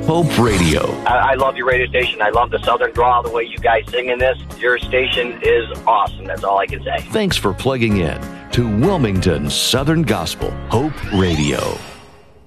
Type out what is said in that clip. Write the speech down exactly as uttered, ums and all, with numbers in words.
Hope Radio. I, I love your radio station. I love the Southern drawl, the way you guys sing in this. Your station is awesome. That's all I can say. Thanks for plugging in to Wilmington Southern Gospel Hope Radio.